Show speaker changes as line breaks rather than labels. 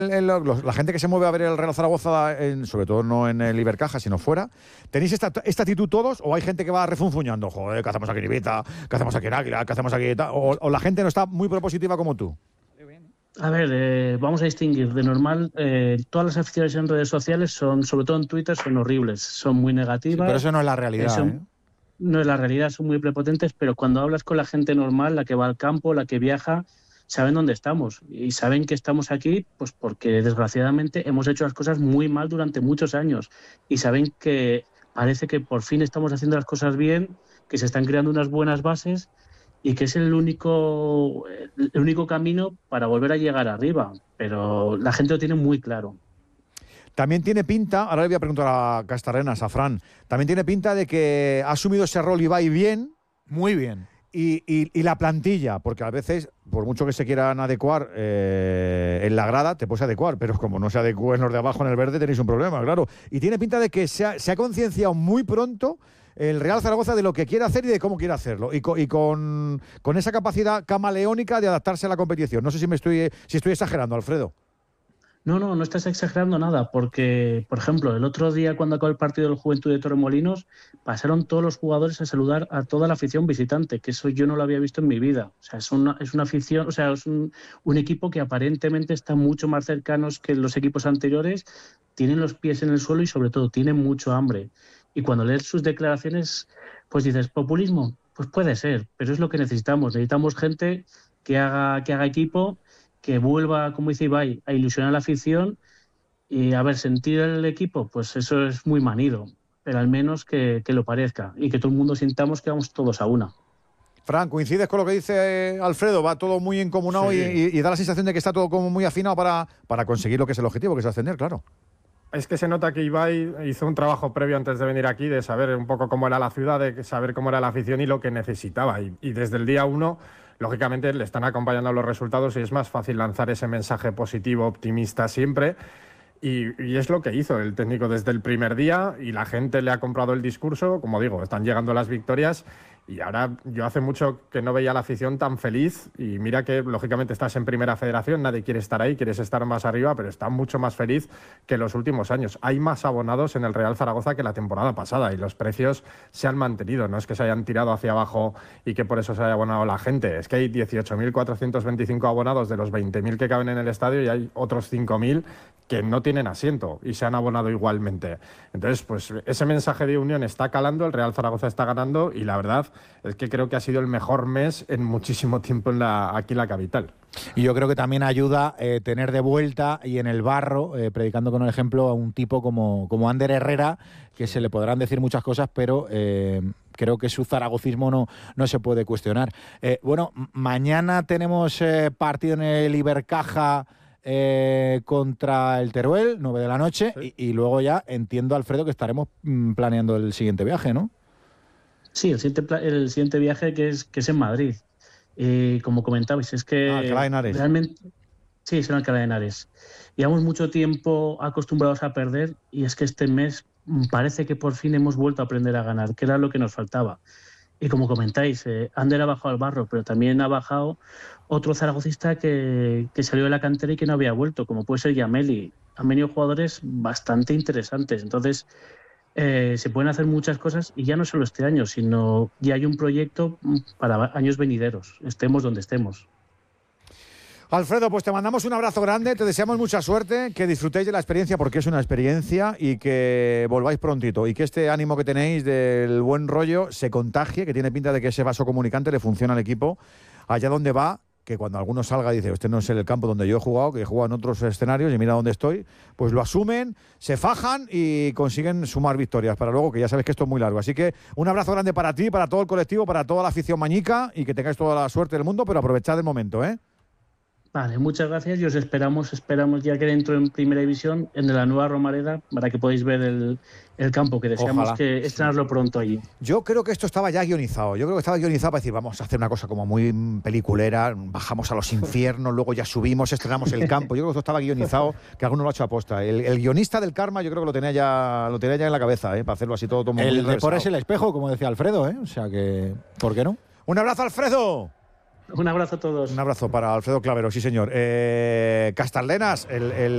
la gente que se mueve a ver el Real Zaragoza, sobre todo no en el Ibercaja, sino fuera, ¿tenéis esta actitud todos o hay gente que va refunfuñando? Joder, ¿qué hacemos aquí en Ibiza? ¿Qué hacemos aquí en Águila? ¿Qué hacemos aquí? O la gente no está muy propositiva como tú.
A ver, vamos a distinguir. De normal, todas las aficiones en redes sociales son, sobre todo en Twitter, son horribles, son muy negativas.
Sí, pero eso no es la realidad.
No es la realidad, son muy prepotentes, pero cuando hablas con la gente normal, la que va al campo, la que viaja, saben dónde estamos y saben que estamos aquí pues porque desgraciadamente hemos hecho las cosas muy mal durante muchos años y saben que parece que por fin estamos haciendo las cosas bien, que se están creando unas buenas bases y que es el único camino para volver a llegar arriba, pero la gente lo tiene muy claro.
También tiene pinta, ahora le voy a preguntar a Castarrenas, a Fran, también tiene pinta de que ha asumido ese rol Ibai bien.
Muy bien.
Y la plantilla, porque a veces, por mucho que se quieran adecuar en la grada, te puedes adecuar, pero como no se adecúen los de abajo en el verde, tenéis un problema, claro. Y tiene pinta de que se ha concienciado muy pronto el Real Zaragoza de lo que quiere hacer y de cómo quiere hacerlo. Y con esa capacidad camaleónica de adaptarse a la competición. No sé si estoy exagerando, Alfredo.
No estás exagerando nada, porque, por ejemplo, el otro día cuando acabó el partido del Juventud de Torremolinos, pasaron todos los jugadores a saludar a toda la afición visitante, que eso yo no lo había visto en mi vida. O sea, es una afición, o sea, es un equipo que aparentemente está mucho más cercanos que los equipos anteriores, tienen los pies en el suelo y sobre todo tienen mucho hambre. Y cuando lees sus declaraciones, pues dices, ¿populismo? Pues puede ser, pero es lo que necesitamos. Necesitamos gente que haga equipo, que vuelva, como dice Ibai, a ilusionar a la afición y, a ver, sentir el equipo, pues eso es muy manido, pero al menos que lo parezca y que todo el mundo sintamos que vamos todos a una.
Fran, ¿coincides con lo que dice Alfredo? Va todo muy encomunado, sí. y da la sensación de que está todo como muy afinado para conseguir lo que es el objetivo, que es ascender, claro.
Es que se nota que Ibai hizo un trabajo previo antes de venir aquí, de saber un poco cómo era la ciudad, de saber cómo era la afición y lo que necesitaba. Y desde el día 1, lógicamente, le están acompañando los resultados y es más fácil lanzar ese mensaje positivo, optimista siempre. Y es lo que hizo el técnico desde el primer día y la gente le ha comprado el discurso. Como digo, están llegando las victorias. Y ahora yo hace mucho que no veía a la afición tan feliz y mira que lógicamente estás en primera federación, nadie quiere estar ahí, quieres estar más arriba, pero está mucho más feliz que los últimos años. Hay más abonados en el Real Zaragoza que la temporada pasada y los precios se han mantenido, no es que se hayan tirado hacia abajo y que por eso se haya abonado la gente, es que hay 18.425 abonados de los 20.000 que caben en el estadio y hay otros 5.000 que no tienen asiento y se han abonado igualmente. Entonces, pues ese mensaje de unión está calando, el Real Zaragoza está ganando y la verdad es que creo que ha sido el mejor mes en muchísimo tiempo aquí en la capital.
Y yo creo que también ayuda tener de vuelta y en el barro, predicando con el ejemplo, a un tipo como Ander Herrera, que se le podrán decir muchas cosas, pero creo que su zaragocismo no se puede cuestionar. Bueno, mañana tenemos partido en el Ibercaja contra el Teruel, 9 de la noche, sí. y luego ya entiendo, Alfredo, que estaremos planeando el siguiente viaje, ¿no?
Sí, el siguiente viaje que es en Madrid. Como comentabais, es que
Alcalá de Henares.
Realmente sí, es en Alcalá de Henares. Llevamos mucho tiempo acostumbrados a perder y es que este mes parece que por fin hemos vuelto a aprender a ganar, que era lo que nos faltaba. Y como comentáis, Ander ha bajado al barro, pero también ha bajado otro zaragocista que salió de la cantera y que no había vuelto, como puede ser Yameli. Han venido jugadores bastante interesantes. Entonces, se pueden hacer muchas cosas y ya no solo este año, sino ya hay un proyecto para años venideros, estemos donde estemos.
Alfredo, pues te mandamos un abrazo grande, te deseamos mucha suerte, que disfrutéis de la experiencia porque es una experiencia y que volváis prontito y que este ánimo que tenéis del buen rollo se contagie, que tiene pinta de que ese vaso comunicante le funciona al equipo allá donde va, que cuando alguno salga y dice, este no es el campo donde yo he jugado, que he jugado en otros escenarios y mira dónde estoy, pues lo asumen, se fajan y consiguen sumar victorias para luego, que ya sabes que esto es muy largo. Así que un abrazo grande para ti, para todo el colectivo, para toda la afición mañica y que tengáis toda la suerte del mundo, pero aprovechad el momento, ¿eh?
Vale, muchas gracias y os esperamos ya que dentro en Primera División, en la nueva Romareda, para que podáis ver el campo, que deseamos Ojalá. Que estrenarlo pronto allí.
Yo creo que esto estaba ya guionizado. Yo creo que estaba guionizado para decir, vamos a hacer una cosa como muy peliculera, bajamos a los infiernos, luego ya subimos, estrenamos el campo. Yo creo que esto estaba guionizado, que alguno lo ha hecho aposta. El guionista del karma yo creo que lo tenía ya en la cabeza, para hacerlo así todo muy
el deporte es el espejo, como decía Alfredo, O sea que, ¿por qué no?
¡Un abrazo, Alfredo!
Un abrazo a todos.
Un abrazo para Alfredo Clavero, sí señor. Castarlenas, el